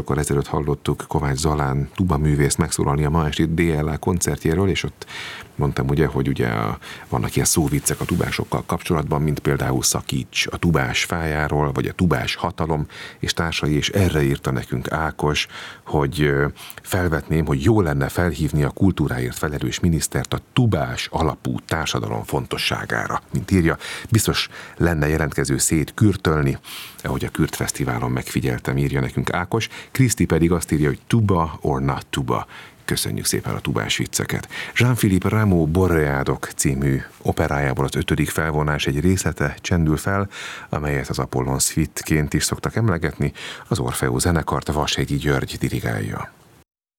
Akkor ezelőtt hallottuk Kovács Zalán tubaművészt megszólalni a ma esti DLA koncertjéről, és ott mondtam ugye, hogy ugye vannak ilyen szóviccek a tubásokkal kapcsolatban, mint például szakíts a tubás fájáról, vagy a tubás hatalom és társai, és erre írta nekünk Ákos, hogy felvetném, hogy jó lenne felhívni a kultúráért felelős minisztert a tubás alapú társadalom fontosságára. Mint írja, biztos lenne jelentkező szét kürtölni, ahogy a Kürt Fesztiválon megfigyeltem, írja nekünk Ákos. Kriszti pedig azt írja, hogy tuba or not tuba. Köszönjük szépen a tubás vicceket. Jean-Philippe Rameau Boreádok című operájából az 5. felvonás egy részlete csendül fel, amelyet az Apollon Suite-ként is szoktak emlegetni, az Orfeó zenekart Vashegyi György dirigálja.